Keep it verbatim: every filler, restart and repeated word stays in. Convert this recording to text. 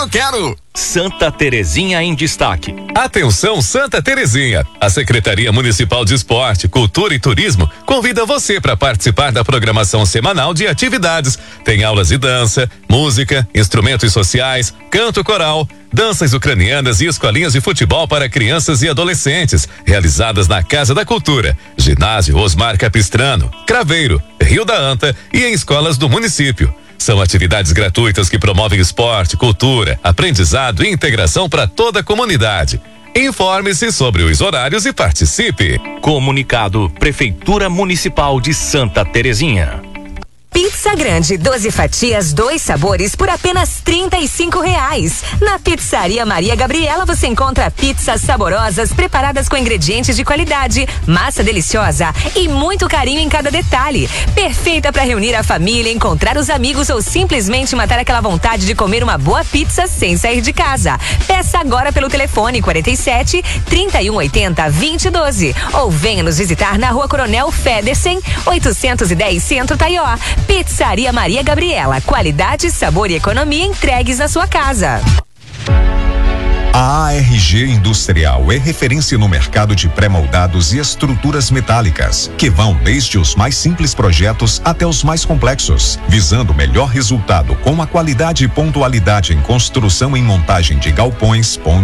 eu quero! Santa Terezinha em destaque. Atenção, Santa Terezinha. A Secretaria Municipal de Esporte, Cultura e Turismo convida você para participar da programação semanal de atividades. Tem aulas de dança, música, instrumentos sociais, canto coral, danças ucranianas e escolinhas de futebol para crianças e adolescentes, realizadas na Casa da Cultura, Ginásio Osmar Capistrano, Craveiro, Rio da Anta e em escolas do município. São atividades gratuitas que promovem esporte, cultura, aprendizado e integração para toda a comunidade. Informe-se sobre os horários e participe. Comunicado Prefeitura Municipal de Santa Terezinha. Pizza grande, doze fatias, dois sabores por apenas trinta e cinco reais. Na Pizzaria Maria Gabriela você encontra pizzas saborosas preparadas com ingredientes de qualidade, massa deliciosa e muito carinho em cada detalhe. Perfeita para reunir a família, encontrar os amigos ou simplesmente matar aquela vontade de comer uma boa pizza sem sair de casa. Peça agora pelo telefone quarenta e sete, trinta e um oitenta, vinte e doze ou venha nos visitar na Rua Coronel Federsen, oitocentos e dez Centro Taió. Pizzaria Maria Gabriela, qualidade, sabor e economia entregues na sua casa. A A R G Industrial é referência no mercado de pré-moldados e estruturas metálicas, que vão desde os mais simples projetos até os mais complexos, visando o melhor resultado com a qualidade e pontualidade em construção e montagem de galpões, pontes